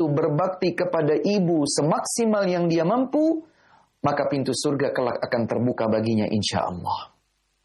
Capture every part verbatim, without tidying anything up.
itu berbakti kepada ibu semaksimal yang dia mampu, maka pintu surga kelak akan terbuka baginya insya Allah.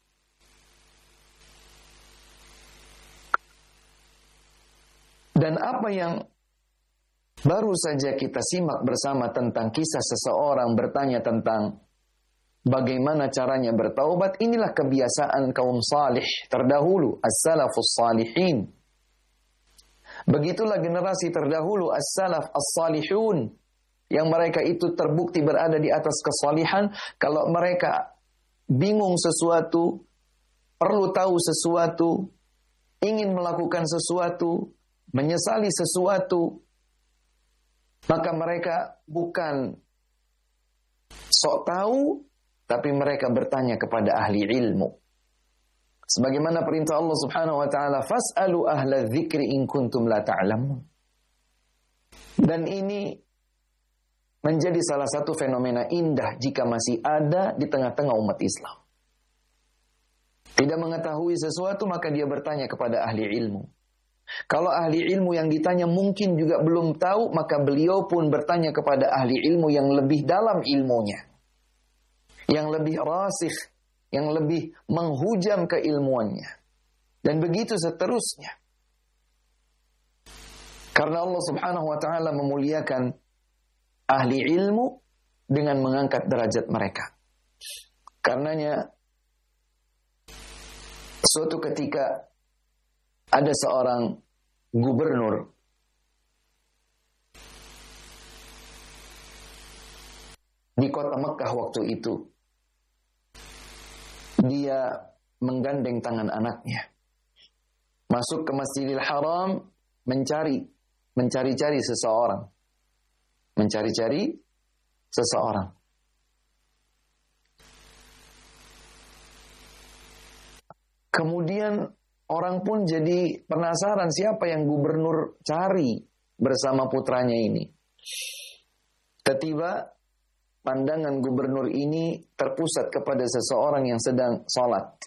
Dan apa yang baru saja kita simak bersama tentang kisah seseorang bertanya tentang bagaimana caranya bertaubat, inilah kebiasaan kaum salih terdahulu, as-salafus salihin. Begitulah generasi terdahulu, as-salaf as-salihun, yang mereka itu terbukti berada di atas kesalihan. Kalau mereka bingung sesuatu, perlu tahu sesuatu, ingin melakukan sesuatu, menyesali sesuatu, maka mereka bukan sok tahu, tapi mereka bertanya kepada ahli ilmu. Sebagaimana perintah Allah Subhanahu wa taala, fas'alu ahla dzikri in kuntum la ta'lamun. Dan ini menjadi salah satu fenomena indah jika masih ada di tengah-tengah umat Islam. Tidak mengetahui sesuatu, maka dia bertanya kepada ahli ilmu. Kalau ahli ilmu yang ditanya mungkin juga belum tahu, maka beliau pun bertanya kepada ahli ilmu yang lebih dalam ilmunya, yang lebih rasikh, yang lebih menghujam keilmuannya. Dan begitu seterusnya. Karena Allah Subhanahu wa taala memuliakan ahli ilmu dengan mengangkat derajat mereka. Karenanya suatu ketika ada seorang gubernur di kota Mekah waktu itu. Dia menggandeng tangan anaknya, masuk ke Masjidil Haram, mencari, mencari-cari seseorang, mencari-cari seseorang. Kemudian orang pun jadi penasaran siapa yang gubernur cari bersama putranya ini. Tiba-tiba pandangan gubernur ini terpusat kepada seseorang yang sedang salat.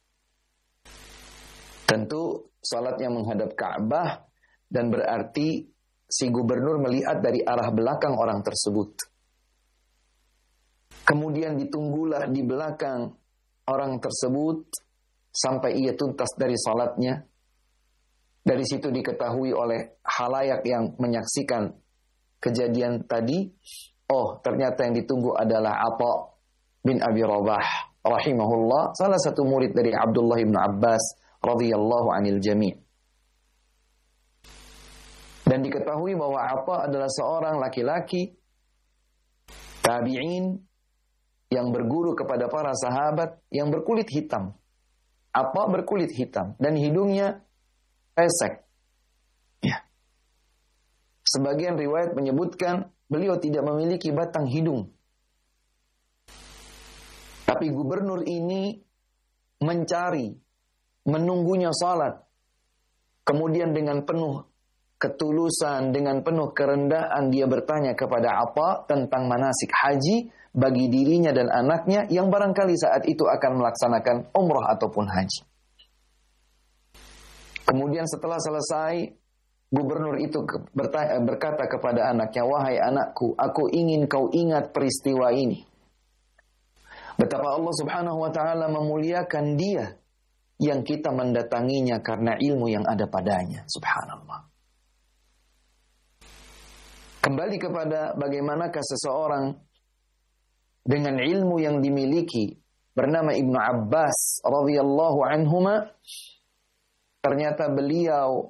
Tentu salatnya menghadap Ka'bah, dan berarti si gubernur melihat dari arah belakang orang tersebut. Kemudian ditunggulah di belakang orang tersebut sampai ia tuntas dari salatnya. Dari situ diketahui oleh khalayak yang menyaksikan kejadian tadi, oh, ternyata yang ditunggu adalah Atha bin Abi Rabah rahimahullah, salah satu murid dari Abdullah bin Abbas radhiyallahu anil jami'. Dan diketahui bahwa Atha adalah seorang laki-laki tabi'in yang berguru kepada para sahabat yang berkulit hitam. Atha berkulit hitam dan hidungnya pesek. Ya. Sebagian riwayat menyebutkan beliau tidak memiliki batang hidung. Tapi gubernur ini mencari, menunggunya salat. Kemudian dengan penuh ketulusan, dengan penuh kerendahan dia bertanya kepada Atha tentang manasik haji bagi dirinya dan anaknya yang barangkali saat itu akan melaksanakan umrah ataupun haji. Kemudian setelah selesai, gubernur itu bertanya, berkata kepada anaknya, wahai anakku, aku ingin kau ingat peristiwa ini. Betapa Allah Subhanahu wa taala memuliakan dia yang kita mendatanginya karena ilmu yang ada padanya. Subhanallah. Kembali kepada bagaimanakah seseorang dengan ilmu yang dimiliki bernama Ibnu Abbas radhiyallahu anhuma, ternyata beliau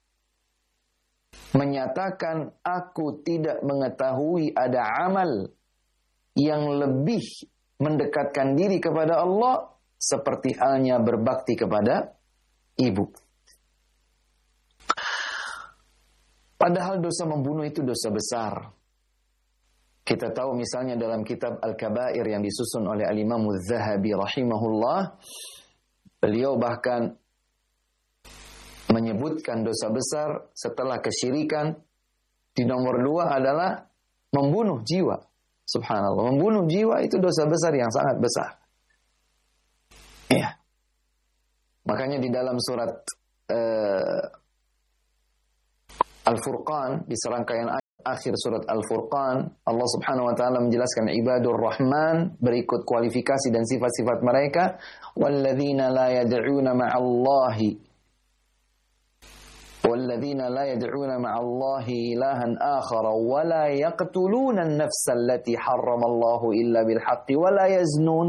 menyatakan, aku tidak mengetahui ada amal yang lebih mendekatkan diri kepada Allah seperti halnya berbakti kepada ibu. Padahal dosa membunuh itu dosa besar. Kita tahu misalnya dalam kitab Al-Kabair yang disusun oleh Al-Imam Az-Zahabi rahimahullah, beliau bahkan menyebutkan dosa besar setelah kesyirikan. Di nomor dua adalah membunuh jiwa. Subhanallah, membunuh jiwa itu dosa besar yang sangat besar. Ya. Makanya di dalam surat uh, Al-Furqan di serangkaian ayat akhir surat Al-Furqan, Allah Subhanahu wa taala menjelaskan ibadur rahman, berikut kualifikasi dan sifat-sifat mereka, walladzina la yad'una ma'allahi والذين لا يدعون مع الله إلها آخر ولا يقتلون النفس التي حرم الله إلا بالحق ولا يزنون.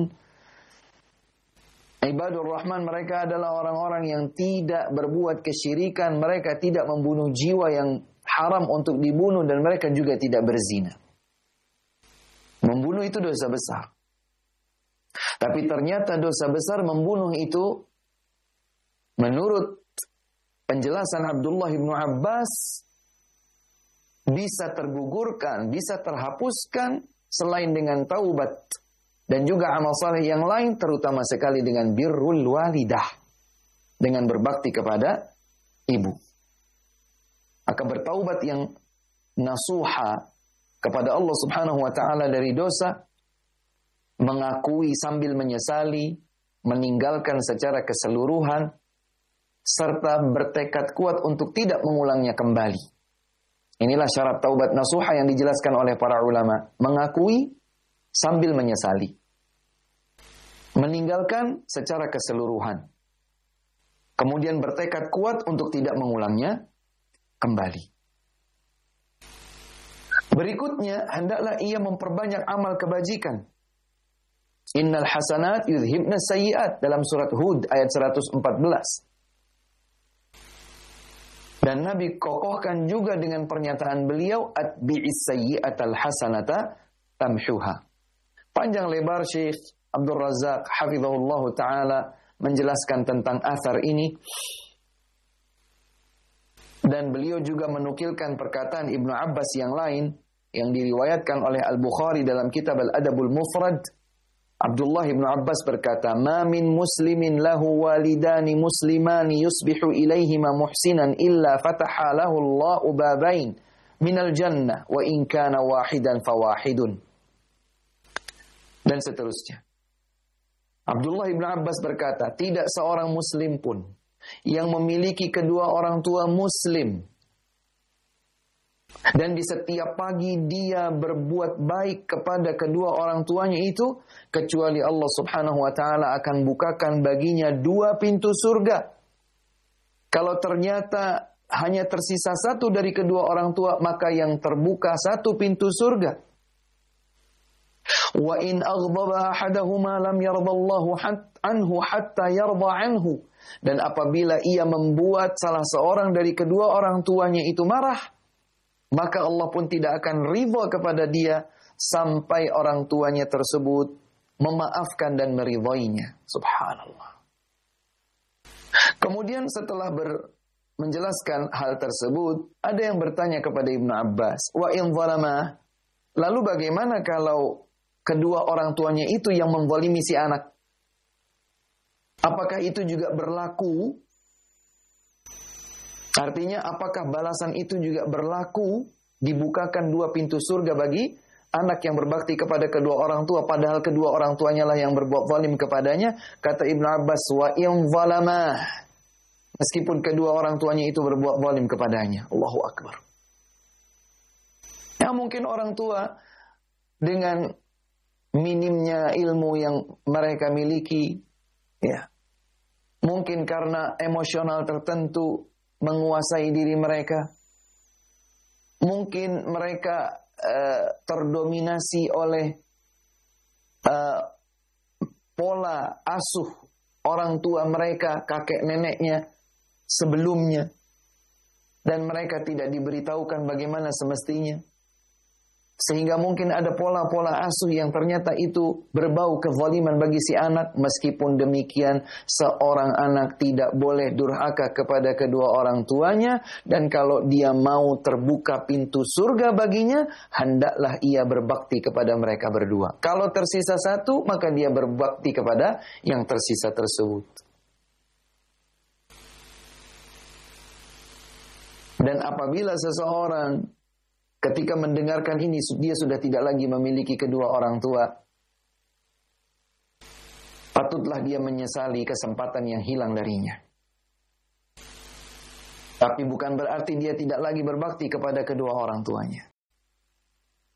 Ibadur Rahman mereka adalah orang-orang yang tidak berbuat kesyirikan, mereka tidak membunuh jiwa yang haram untuk dibunuh, dan mereka juga tidak berzina. Membunuh itu dosa besar. Tapi ternyata dosa besar membunuh itu, menurut penjelasan Abdullah bin Abbas, bisa tergugurkan, bisa terhapuskan selain dengan taubat dan juga amal saleh yang lain, terutama sekali dengan birrul walidah, dengan berbakti kepada ibu. Maka bertaubat yang nasuha kepada Allah Subhanahu wa taala dari dosa, mengakui sambil menyesali, meninggalkan secara keseluruhan, serta bertekad kuat untuk tidak mengulangnya kembali. Inilah syarat taubat nasuha yang dijelaskan oleh para ulama. Mengakui sambil menyesali. Meninggalkan secara keseluruhan. Kemudian bertekad kuat untuk tidak mengulangnya kembali. Berikutnya, hendaklah ia memperbanyak amal kebajikan. Innal hasanat yudhibna sayyiat, dalam surat Hud ayat seratus empat belas. Dan Nabi kokohkan juga dengan pernyataan beliau, atbi'is sayyi'atal hasanata tamhuha. Panjang lebar Syekh Abdul Razak hafizahullah ta'ala menjelaskan tentang athar ini. Dan beliau juga menukilkan perkataan Ibnu Abbas yang lain, yang diriwayatkan oleh Al-Bukhari dalam kitab Al-Adabul Mufrad. Abdullah bin Abbas berkata, "Ma min muslimin lahu walidani muslimani yusbihu ilaihima muhsinan illa fataha lahu Allahu babain minal jannah wa in kana wahidan fawahidun." Dan seterusnya. Abdullah bin Abbas berkata, tidak seorang muslim pun yang memiliki kedua orang tua muslim, dan di setiap pagi dia berbuat baik kepada kedua orang tuanya itu, kecuali Allah Subhanahu wa taala akan bukakan baginya dua pintu surga. Kalau ternyata hanya tersisa satu dari kedua orang tua, maka yang terbuka satu pintu surga. Wa in aghdaba ahadahuma lam yardallahu anhu hatta yarda anhu. Dan apabila ia membuat salah seorang dari kedua orang tuanya itu marah, maka Allah pun tidak akan ridha kepada dia sampai orang tuanya tersebut memaafkan dan meridhoinya. Subhanallah. Kemudian setelah ber, menjelaskan hal tersebut, ada yang bertanya kepada Ibnu Abbas, wa in zalama, lalu bagaimana kalau kedua orang tuanya itu yang menzalimi si anak? Apakah itu juga berlaku? Artinya apakah balasan itu juga berlaku, dibukakan dua pintu surga bagi anak yang berbakti kepada kedua orang tua, padahal kedua orang tuanya lah yang berbuat zalim kepadanya? Kata Ibnu Abbas, wa in zalama, meskipun kedua orang tuanya itu berbuat zalim kepadanya. Allahu Akbar. Ya, mungkin orang tua dengan minimnya ilmu yang mereka miliki, ya, mungkin karena emosional tertentu menguasai diri mereka. Mungkin mereka uh, terdominasi oleh uh, pola asuh orang tua mereka, kakek neneknya sebelumnya. Dan mereka tidak diberitahukan bagaimana semestinya. Sehingga mungkin ada pola-pola asuh yang ternyata itu berbau kezaliman bagi si anak. Meskipun demikian, seorang anak tidak boleh durhaka kepada kedua orang tuanya. Dan kalau dia mau terbuka pintu surga baginya, hendaklah ia berbakti kepada mereka berdua. Kalau tersisa satu, maka dia berbakti kepada yang tersisa tersebut. Dan apabila seseorang ketika mendengarkan ini, dia sudah tidak lagi memiliki kedua orang tua, patutlah dia menyesali kesempatan yang hilang darinya. Tapi bukan berarti dia tidak lagi berbakti kepada kedua orang tuanya.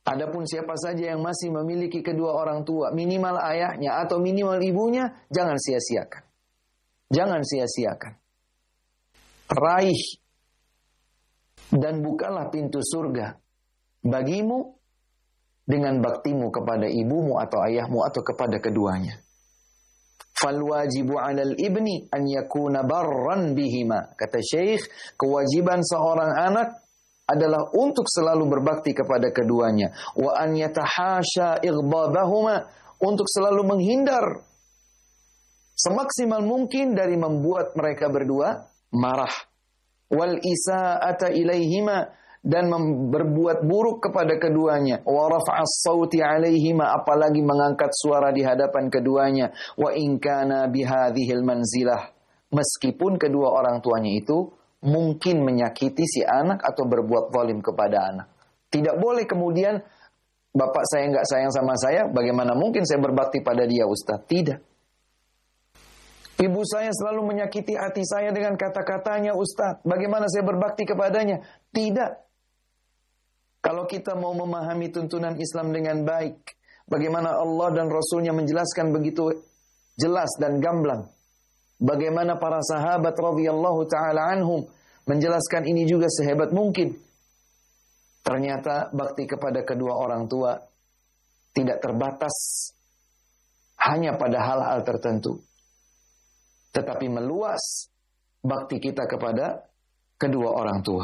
Adapun siapa saja yang masih memiliki kedua orang tua, minimal ayahnya atau minimal ibunya, jangan sia-siakan. Jangan sia-siakan. Raih dan bukalah pintu surga bagimu dengan baktimu kepada ibumu atau ayahmu atau kepada keduanya. Fal wajibu 'alal ibni an yakuna barran bihima. Kata Syekh, kewajiban seorang anak adalah untuk selalu berbakti kepada keduanya. Wa an yatahasha ighdabahuma, untuk selalu menghindar semaksimal mungkin dari membuat mereka berdua marah. Wal isa'ata ilaihima, dan berbuat buruk kepada keduanya. Wa raf'as sauti alaihima, apalagi mengangkat suara di hadapan keduanya. Wa in kana bihadhil manzilah, meskipun kedua orang tuanya itu mungkin menyakiti si anak atau berbuat zalim kepada anak. Tidak boleh kemudian, bapak saya nggak sayang sama saya, bagaimana mungkin saya berbakti pada dia, Ustaz? Tidak. Ibu saya selalu menyakiti hati saya dengan kata-katanya, Ustaz. Bagaimana saya berbakti kepadanya? Tidak. Kalau kita mau memahami tuntunan Islam dengan baik, bagaimana Allah dan Rasulnya menjelaskan begitu jelas dan gamblang. Bagaimana para sahabat radhiyallahu ta'ala anhum menjelaskan ini juga sehebat mungkin. Ternyata bakti kepada kedua orang tua tidak terbatas hanya pada hal-hal tertentu, tetapi meluas bakti kita kepada kedua orang tua.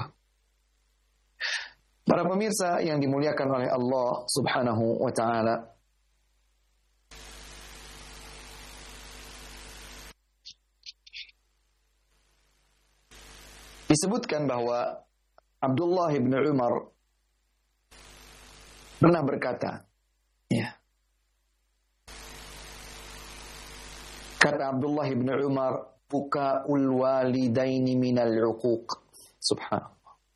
Para pemirsa yang dimuliakan oleh Allah Subhanahu wa ta'ala, disebutkan bahwa Abdullah bin Umar pernah berkata, ya. Kata Abdullah bin Umar, "Bukaul walidaini minal 'uquq." Subhanallah.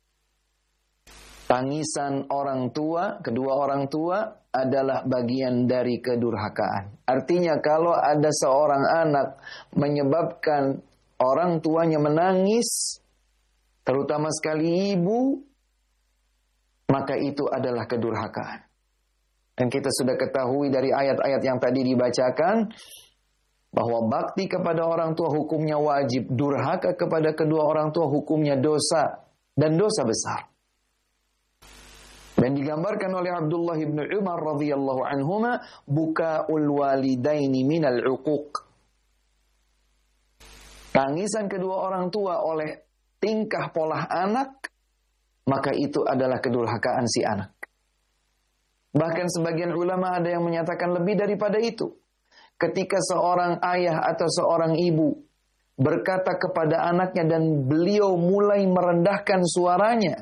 Tangisan orang tua, kedua orang tua adalah bagian dari kedurhakaan. Artinya kalau ada seorang anak menyebabkan orang tuanya menangis, terutama sekali ibu, maka itu adalah kedurhakaan. Dan kita sudah ketahui dari ayat-ayat yang tadi dibacakan, bahwa bakti kepada orang tua hukumnya wajib, durhaka kepada kedua orang tua hukumnya dosa, dan dosa besar. Dan digambarkan oleh Abdullah bin Umar radhiyallahu anhuma, bukaul walidaini minal 'uquq. Tangisan kedua orang tua oleh tingkah pola anak, maka itu adalah kedurhakaan si anak. Bahkan sebagian ulama ada yang menyatakan lebih daripada itu. Ketika seorang ayah atau seorang ibu berkata kepada anaknya dan beliau mulai merendahkan suaranya,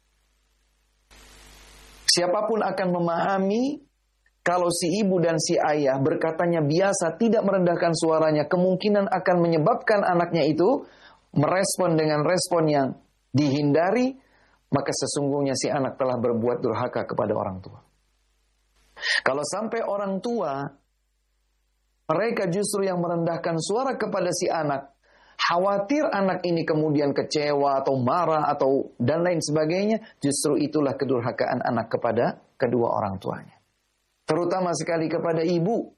siapapun akan memahami kalau si ibu dan si ayah berkatanya biasa, tidak merendahkan suaranya, kemungkinan akan menyebabkan anaknya itu merespon dengan respon yang dihindari, maka sesungguhnya si anak telah berbuat durhaka kepada orang tua. Kalau sampai orang tua, mereka justru yang merendahkan suara kepada si anak, khawatir anak ini kemudian kecewa atau marah atau dan lain sebagainya, justru itulah kedurhakaan anak kepada kedua orang tuanya. Terutama sekali kepada ibu.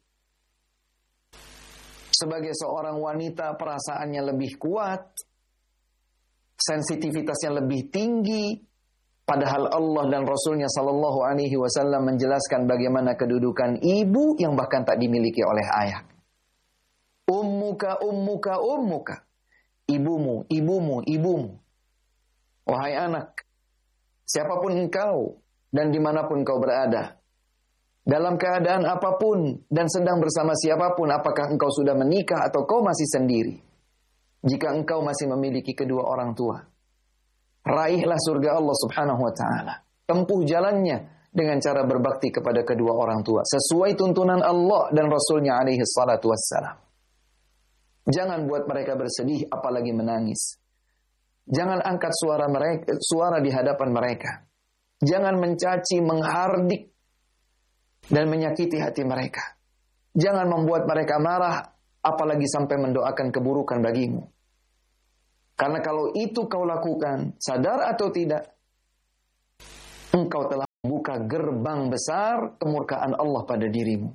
Sebagai seorang wanita perasaannya lebih kuat, sensitivitasnya lebih tinggi, padahal Allah dan Rasulnya Sallallahu Alaihi Wasallam menjelaskan bagaimana kedudukan ibu yang bahkan tak dimiliki oleh ayah. Ummuka, ummuka, ummuka. Ibumu, ibumu, ibumu. Wahai anak, siapapun engkau dan dimanapun kau berada, dalam keadaan apapun dan sedang bersama siapapun, apakah engkau sudah menikah atau kau masih sendiri, jika engkau masih memiliki kedua orang tua, raihlah surga Allah Subhanahu wa ta'ala. Tempuh jalannya dengan cara berbakti kepada kedua orang tua sesuai tuntunan Allah dan Rasulnya alaihi salatu wassalam. Jangan buat mereka bersedih apalagi menangis. Jangan angkat suara mereka, suara di hadapan mereka. Jangan mencaci, menghardik dan menyakiti hati mereka. Jangan membuat mereka marah apalagi sampai mendoakan keburukan bagimu. Karena kalau itu kau lakukan, sadar atau tidak, engkau telah membuka adalah gerbang besar kemurkaan Allah pada dirimu.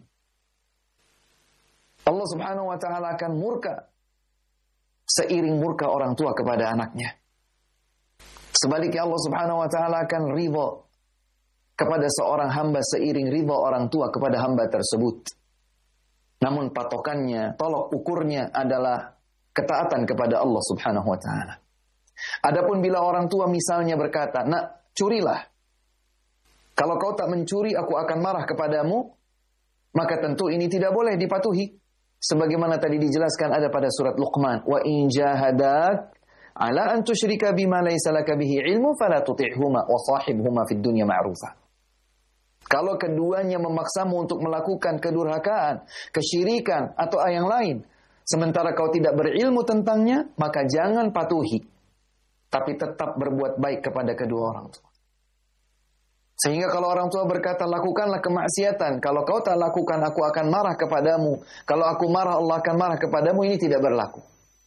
Allah Subhanahu wa ta'ala akan murka seiring murka orang tua kepada anaknya. Sebaliknya Allah Subhanahu wa ta'ala akan ridha kepada seorang hamba seiring ridha orang tua kepada hamba tersebut. Namun patokannya, tolok ukurnya adalah ketaatan kepada Allah Subhanahu wa ta'ala. Adapun bila orang tua misalnya berkata, "Nak, curilah. Kalau kau tak mencuri, aku akan marah kepadamu." Maka tentu ini tidak boleh dipatuhi. Sebagaimana tadi dijelaskan ada pada surat Luqman, "Wa in jahadak ala an tusyrika bima laysa laka bihi ilmu fala tuti'huma wa sahibhuma fid dunya ma'rufa." Kalau keduanya memaksamu untuk melakukan kedurhakaan, kesyirikan atau yang lain, sementara kau tidak berilmu tentangnya, maka jangan patuhi. Tapi tetap berbuat baik kepada kedua orang tua. Sehingga kalau orang tua berkata, lakukanlah kemaksiatan. Kalau kau tak lakukan, aku akan marah kepadamu. Kalau aku marah, Allah akan marah kepadamu. Ini tidak berlaku.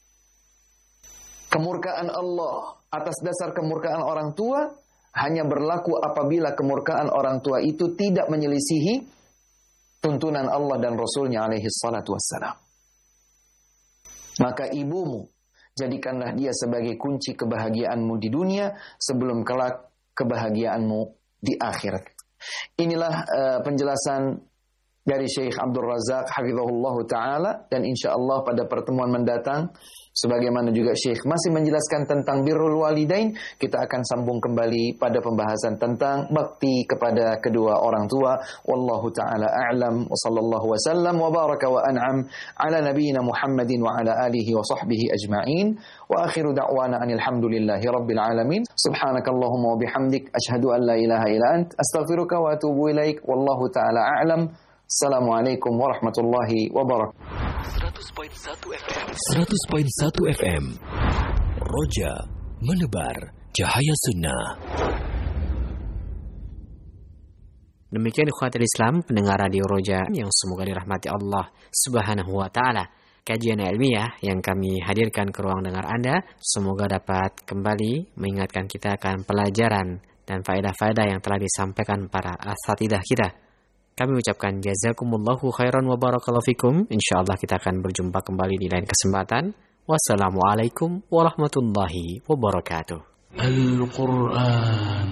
Kemurkaan Allah atas dasar kemurkaan orang tua hanya berlaku apabila kemurkaan orang tua itu tidak menyelisihi tuntunan Allah dan Rasulnya alaihi salatu wassalam. Maka ibumu, jadikanlah dia sebagai kunci kebahagiaanmu di dunia sebelum kelak kebahagiaanmu di akhirat. Inilah uh, penjelasan dari Syekh Abdul Razak hafizahullah ta'ala, dan insyaAllah pada pertemuan mendatang, sebagaimana juga Syekh masih menjelaskan tentang birrul walidain, kita akan sambung kembali pada pembahasan tentang bakti kepada kedua orang tua. Wallahu ta'ala a'lam, wa sallallahu wa sallam wa baraka wa an'am ala nabiyyina Muhammadin wa ala alihi wa sahbihi ajma'in. Wa akhiru da'wana anil hamdulillahi rabbil alamin. Subhanakallahumma wa bihamdik, ashhadu an la ilaha illa ant, astaghfiruka wa atubu ilaik. Wallahu ta'ala a'lam. Assalamualaikum warahmatullahi wabarakatuh. seratus koma satu F M seratus koma satu F M Roja menebar cahaya sunnah. Demikian ikhwatul Islam, pendengar radio Roja yang semoga dirahmati Allah Subhanahu wa taala. Kajian ilmiah yang kami hadirkan ke ruang dengar Anda semoga dapat kembali mengingatkan kita akan pelajaran dan faedah-faedah yang telah disampaikan para asatidzah kita. Kami ucapkan jazakumullahu khairan wa barakallahu fikum. Insyaallah kita akan berjumpa kembali di lain kesempatan. Wassalamualaikum warahmatullahi wabarakatuh. Al-Quran